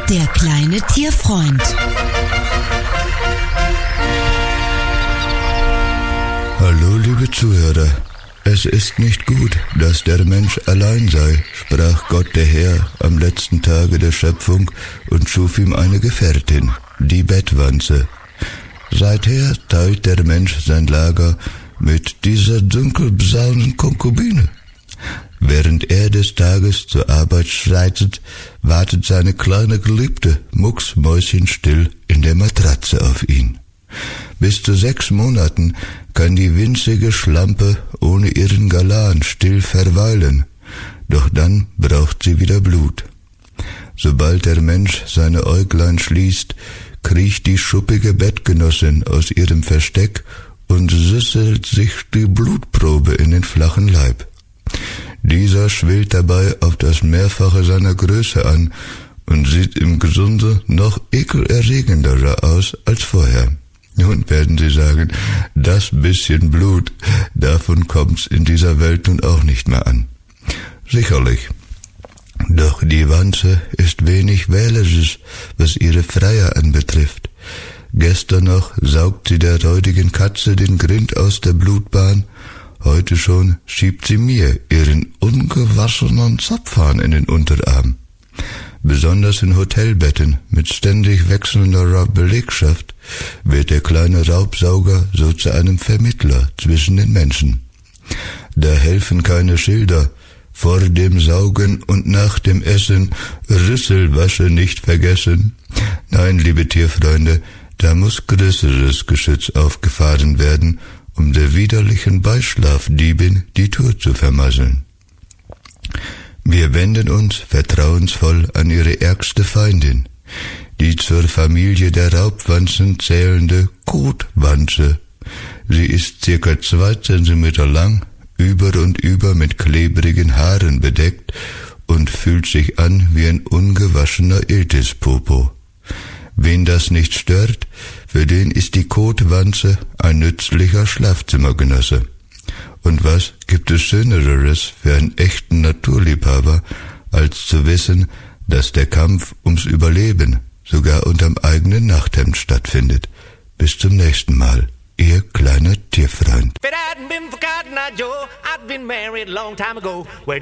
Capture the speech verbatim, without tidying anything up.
Der kleine Tierfreund. Hallo, liebe Zuhörer. Es ist nicht gut, dass der Mensch allein sei, sprach Gott der Herr am letzten Tage der Schöpfung und schuf ihm eine Gefährtin, die Bettwanze. Seither teilt der Mensch sein Lager mit dieser dunkelbraunen Konkubine. Während er des Tages zur Arbeit schreitet, wartet seine kleine Geliebte mucksmäuschenstill in der Matratze auf ihn. Bis zu sechs Monaten kann die winzige Schlampe ohne ihren Galan still verweilen, doch dann braucht sie wieder Blut. Sobald der Mensch seine Äuglein schließt, kriecht die schuppige Bettgenossin aus ihrem Versteck und süsselt sich die Blutprobe in den flachen Leib. Dieser schwillt dabei auf das Mehrfache seiner Größe an und sieht im Gesunde noch ekelerregenderer aus als vorher. Nun werden Sie sagen, das bisschen Blut, davon kommt's in dieser Welt nun auch nicht mehr an. Sicherlich. Doch die Wanze ist wenig wählerisch, was ihre Freier anbetrifft. Gestern noch saugt sie der räudigen Katze den Grind aus der Blutbahn, heute schon schiebt sie mir ihren ungewaschenen Zapfhahn in den Unterarm. Besonders in Hotelbetten mit ständig wechselnder Belegschaft wird der kleine Raubsauger so zu einem Vermittler zwischen den Menschen. Da helfen keine Schilder, vor dem Saugen und nach dem Essen Rüsselwasche nicht vergessen. Nein, liebe Tierfreunde, da muss größeres Geschütz aufgefahren werden, um der widerlichen Beischlafdiebin die Tour zu vermasseln. Wir wenden uns vertrauensvoll an ihre ärgste Feindin, die zur Familie der Raubwanzen zählende Kotwanze. Sie ist circa zwei Zentimeter lang, über und über mit klebrigen Haaren bedeckt und fühlt sich an wie ein ungewaschener Iltispopo. Wen das nicht stört, für den ist die Kotwanze ein nützlicher Schlafzimmergenosse. Und was gibt es Schöneres für einen echten Naturliebhaber, als zu wissen, dass der Kampf ums Überleben sogar unterm eigenen Nachthemd stattfindet. Bis zum nächsten Mal, Ihr kleiner Tierfreund.